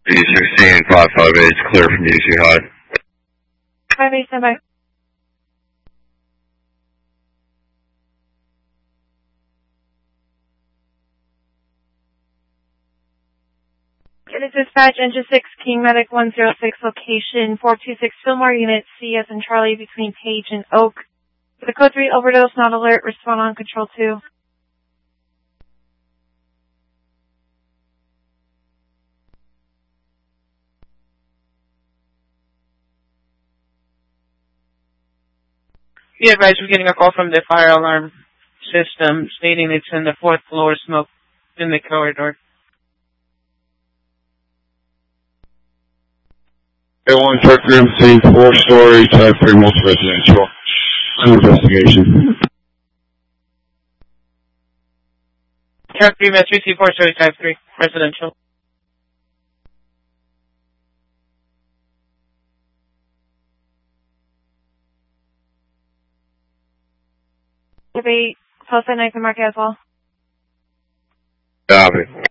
B16, 558, clear from UC High. 58, stand by. It is dispatch, engine 6, King Medic 106, location 426 Fillmore, unit CS and Charlie between Page and Oak. For the code 3 overdose, not alert, respond on control 2. Be advised, we're getting a call from the fire alarm system stating it's in the 4th floor, smoke in the corridor. A1 truck room scene, 4-story, type 3 multi-residential. Investigation. Truck 3, Metro 4-story, type 3, residential. Debate, post that night and mark it as well. Copy.